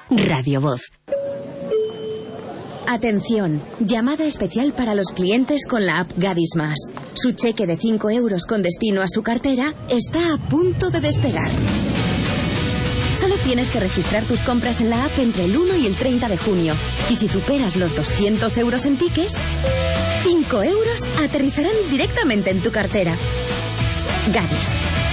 Radio Voz. Atención, llamada especial para los clientes con la app Gadis Más. Su cheque de 5 euros con destino a su cartera está a punto de despegar. Solo tienes que registrar tus compras en la app entre el 1 y el 30 de junio. Y si superas los 200 euros en tickets, 5 euros aterrizarán directamente en tu cartera. Gadis.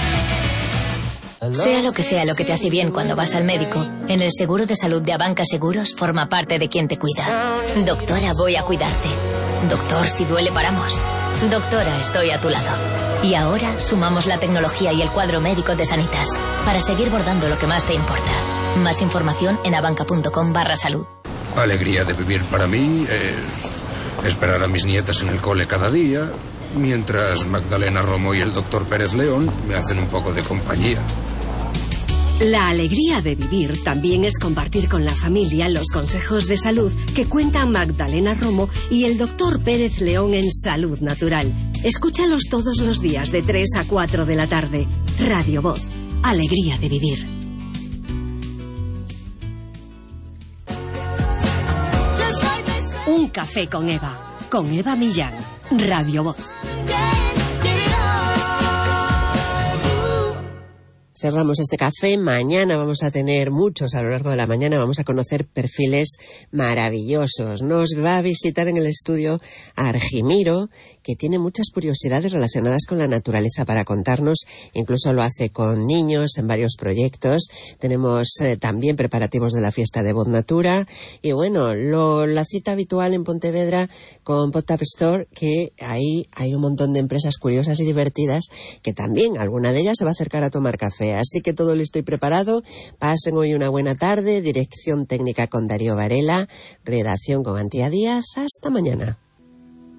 Sea lo que te hace bien cuando vas al médico, en el seguro de salud de Abanca Seguros forma parte de quien te cuida. Doctora, voy a cuidarte. Doctor, si duele paramos. Doctora, estoy a tu lado. Y ahora sumamos la tecnología y el cuadro médico de Sanitas para seguir bordando lo que más te importa. Más información en abanca.com/salud. Alegría de vivir para mí es esperar a mis nietas en el cole cada día, mientras Magdalena Romo y el doctor Pérez León me hacen un poco de compañía. La alegría de vivir también es compartir con la familia los consejos de salud que cuentan Magdalena Romo y el doctor Pérez León en Salud Natural. Escúchalos todos los días de 3 a 4 de la tarde. Radio Voz. Alegría de vivir. Un café con Eva. Con Eva Millán. Radio Voz. Cerramos este café. Mañana vamos a tener muchos a lo largo de la mañana. Vamos a conocer perfiles maravillosos. Nos va a visitar en el estudio Argimiro, que tiene muchas curiosidades relacionadas con la naturaleza para contarnos. Incluso lo hace con niños en varios proyectos. Tenemos también preparativos de la fiesta de Voz Natura. Y bueno, la cita habitual en Pontevedra con Pop-Up Store, que ahí hay un montón de empresas curiosas y divertidas que también alguna de ellas se va a acercar a tomar café. Así que todo listo y preparado. Pasen hoy una buena tarde. Dirección técnica con Darío Varela. Redacción con Antía Díaz. Hasta mañana.